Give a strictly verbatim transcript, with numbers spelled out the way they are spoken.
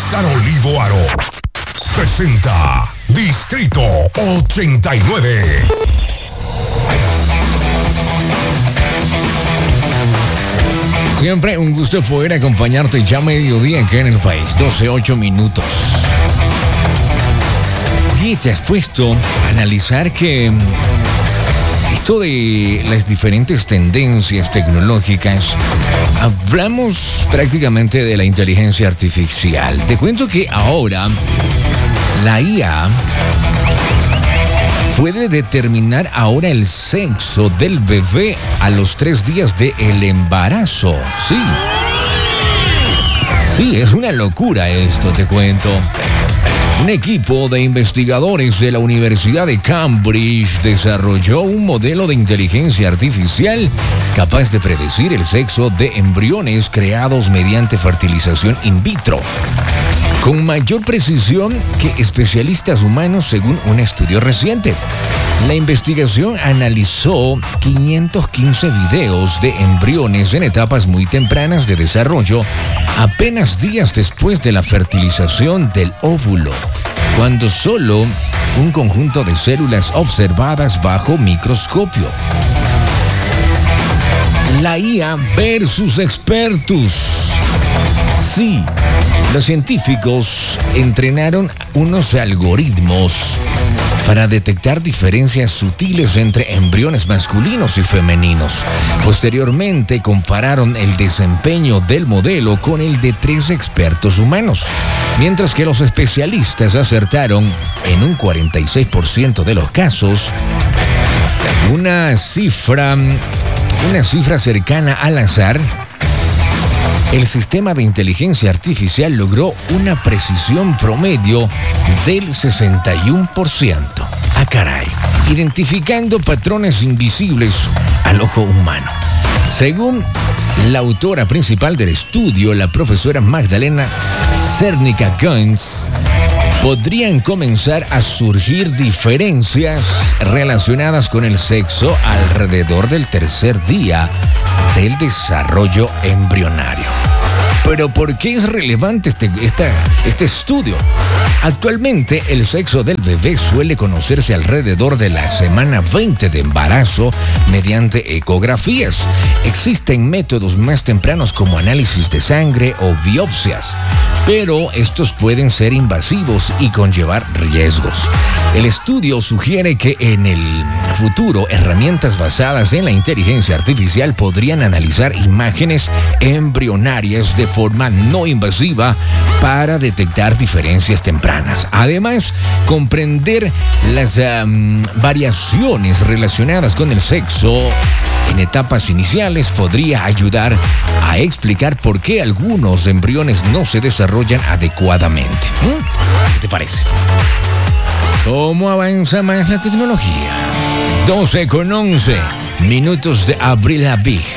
Oscar Olivo Aro presenta Distrito ochenta y nueve. Siempre un gusto poder acompañarte ya mediodía aquí en el país, doce ocho minutos. Y te has puesto a analizar que esto de las diferentes tendencias tecnológicas, hablamos prácticamente de la inteligencia artificial. Te cuento que ahora la I A puede determinar ahora el sexo del bebé a los tres días del embarazo. Sí. Sí, es una locura esto, te cuento. Un equipo de investigadores de la Universidad de Cambridge desarrolló un modelo de inteligencia artificial capaz de predecir el sexo de embriones creados mediante fertilización in vitro, con mayor precisión que especialistas humanos, según un estudio reciente. La investigación analizó quinientos quince videos de embriones en etapas muy tempranas de desarrollo, apenas días después de la fertilización del óvulo, cuando solo un conjunto de células observadas bajo microscopio. La I A versus expertos. Sí, los científicos entrenaron unos algoritmos para detectar diferencias sutiles entre embriones masculinos y femeninos. Posteriormente compararon el desempeño del modelo con el de tres expertos humanos, mientras que los especialistas acertaron en un cuarenta y seis por ciento de los casos, una cifra, una cifra cercana al azar. El sistema de inteligencia artificial logró una precisión promedio del sesenta y uno por ciento. ¡Ah, caray! Identificando patrones invisibles al ojo humano. Según la autora principal del estudio, la profesora Magdalena Zernica-Gunz, podrían comenzar a surgir diferencias relacionadas con el sexo alrededor del tercer día del desarrollo embrionario. Pero ¿por qué es relevante este, esta, este estudio? Actualmente el sexo del bebé suele conocerse alrededor de la semana veinte de embarazo mediante ecografías. Existen métodos más tempranos como análisis de sangre o biopsias, pero estos pueden ser invasivos y conllevar riesgos. El estudio sugiere que en el futuro herramientas basadas en la inteligencia artificial podrían analizar imágenes embrionarias de forma no invasiva para detectar diferencias tempranas. Además, comprender las um, variaciones relacionadas con el sexo en etapas iniciales podría ayudar a explicar por qué algunos embriones no se desarrollan adecuadamente. ¿Mm? ¿Qué te parece? ¿Cómo avanza más la tecnología? doce con once minutos de Avril Lavigne.